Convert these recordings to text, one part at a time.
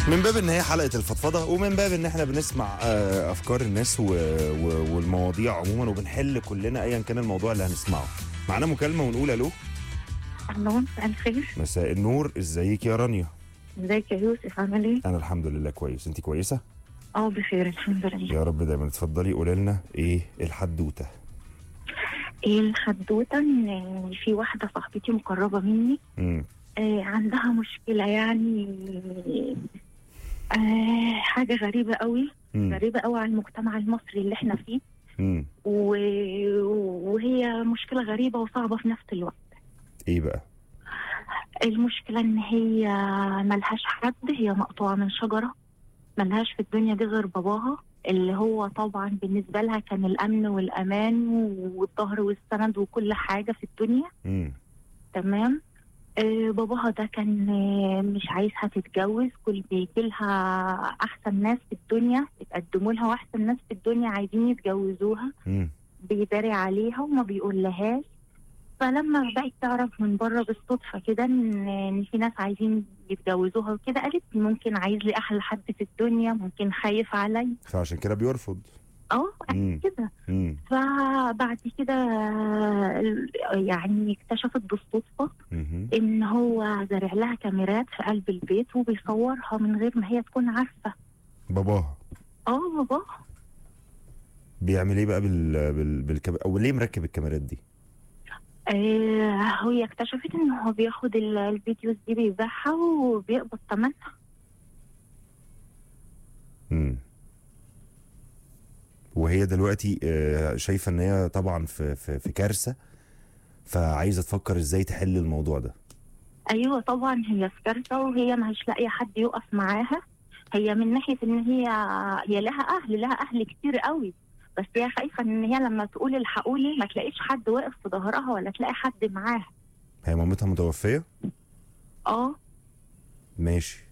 من باب ان هي حلقه الفضفضه، ومن باب ان احنا بنسمع افكار الناس والمواضيع عموما، وبنحل كلنا ايا كان الموضوع اللي هنسمعه. معانا مكالمه ونقول الو. الو، مساء الخير. مساء النور، ازيك يا رانيا؟ ازيك يا يوسف، عامل ايه؟ انا الحمد لله كويس، انت كويسه؟ بخير الحمد لله. يا رب دايما. اتفضلي قولي لنا ايه الحدوته. ايه الحدوته؟ ان في واحده صاحبتي مقربه مني. عندها مشكله يعني. حاجه غريبه قوي. غريبه قوي على المجتمع المصري اللي احنا فيه. وهي مشكله غريبه وصعبه في نفس الوقت. ايه بقى المشكله؟ ان هي ملهاش حد، هي مقطوعه من شجره، ملهاش في الدنيا دي غير باباها، اللي هو طبعا بالنسبة لها كان الأمن والأمان والظهر والسند وكل حاجة في الدنيا. تمام. باباها ده كان مش عايزها تتجوز، كل بيجيلها أحسن ناس في الدنيا يتقدموا لها، وأحسن ناس في الدنيا عايزين يتجوزوها. بيداري عليها وما بيقولهاش. فلما بقت تعرف من بره بالصدفة كده إن في ناس عايزين يتجوزوها وكده، قالت ممكن عايز لي أحلى حد في الدنيا، ممكن خايف علي، فعشان كده بيرفض. كده. فبعد كده يعني اكتشفت بالصدفة إن هو زارع لها كاميرات في قلب البيت وبيصورها من غير ما هي تكون عارفة. باباها؟ باباها. بيعمل ايه بقى او ليه مركب الكاميرات دي؟ هي اكتشفت ان هو بياخد الفيديوز دي بيبيعها وبيقبض ثمنها. وهي دلوقتي شايفه ان هي طبعا في كارثه، فعايزه تفكر ازاي تحل الموضوع ده. ايوه طبعا هي في كارثه، وهي مش لاقيه حد يقف معاها. هي من ناحيه ان هي لها اهل كتير قوي، بس هي خايفه ان هي لما تقول الحقوني ما تلاقيش حد واقف في ظهرها ولا تلاقي حد معاها. هي مامتها متوفيه؟ ماشي.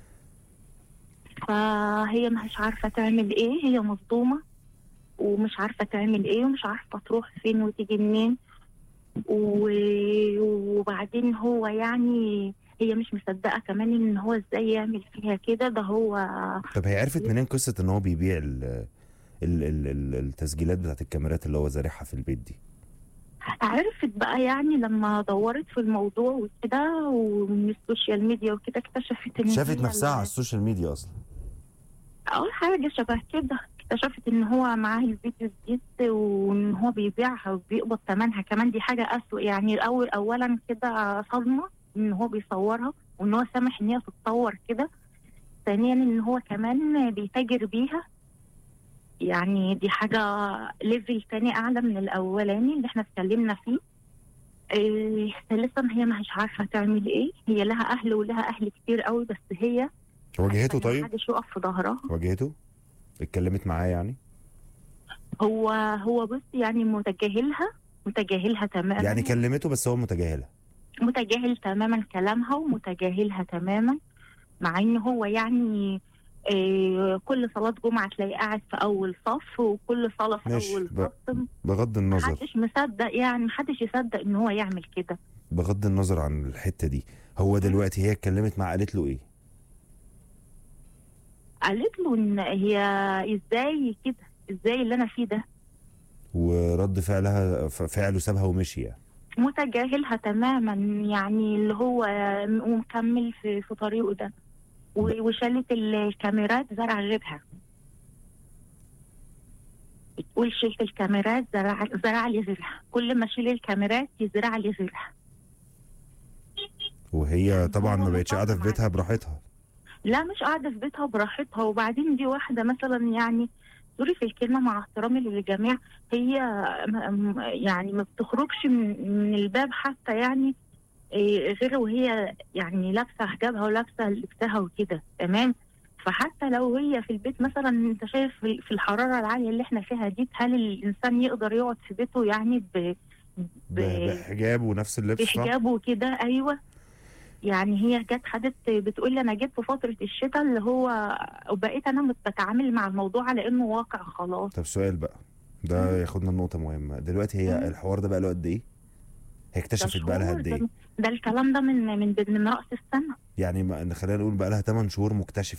فهي مش عارفه تعمل ايه، هي مصدومه ومش عارفه تعمل ايه ومش عارفه تروح فين وتيجي منين. وبعدين هو يعني هي مش مصدقه كمان ان هو ازاي يعمل فيها كده. ده هو. طب هي عرفت منين قصه ان هو بيبيع التسجيلات بتاعت الكاميرات اللي هو زارعها في البيت دي؟ عرفت بقى يعني لما دورت في الموضوع وكده ومن السوشيال ميديا وكده، اكتشفت ان شافت نفسها على السوشيال ميديا اصلا؟ حاجه شبه كده. اكتشفت ان هو معاه الفيديوز دي وان هو بيبيعها وبيقبض ثمنها كمان. دي حاجه اسوء يعني. اولا كده صدمه ان هو بيصورها وان هو سامح ان هي تتصور كده. ثانيا ان هو كمان بيتاجر بيها، يعني دي حاجه ليفل تاني اعلى من الاولاني اللي احنا اتكلمنا فيه. ثالثا هي مش عارفه تعمل ايه. هي لها اهل ولها اهل كتير قوي، بس هي واجهته؟ طيب محدش يقف في ظهرها. واجهته؟ اتكلمت معاه يعني؟ هو بص يعني متجاهلها تماما. يعني كلمته بس هو متجاهل تماما كلامها ومتجاهلها تماما، مع ان هو يعني كل صلاة جمعة تلاقيه قاعد في أول صف، وكل صلاة في أول صف. بغض النظر، محدش مصدق يعني، محدش يصدق إن هو يعمل كده. بغض النظر عن الحتة دي، هو دلوقتي هي اتكلمت معاه قالت له إيه؟ قالت له إن هي إزاي كده، إزاي اللي أنا فيه ده. ورد فعله سابها ومشي يعني؟ متجاهلها تماما يعني، اللي هو ومكمل في طريقه ده. وشالت الكاميرات زرع غيرها. تقول شلت الكاميرات زرع لي غيرها، كل ما اشيل الكاميرات يزرع لي غيرها. وهي طبعا ما بقتش قاعده في بيتها براحتها. لا مش قاعده في بيتها براحتها. وبعدين دي واحده مثلا يعني سوري في الكلمه مع احترامي للجميع، هي يعني ما بتخرجش من الباب حتى يعني غير وهي يعني لابسه حجابها ولابسه لبسها وكده. تمام. فحتى لو هي في البيت مثلا، انت شايف في الحراره العاليه اللي احنا فيها دي، هل الانسان يقدر يقعد في بيته يعني بحجاب ونفس اللبس؟ بحجابه وكده. ايوه. يعني هي جت خدت بتقول لي انا جيت في فتره الشتاء اللي هو وبقيت انا بتعامل مع الموضوع على انه واقع خلاص. طب سؤال بقى، ده ياخدنا لنقطه مهمه دلوقتي. هي الحوار ده بقى له قد ايه؟ هي اكتشفت بقى لها قد ايه؟ ده الكلام ده من راس السنه. يعني خلينا نقول بقى لها 8 شهور مكتشفه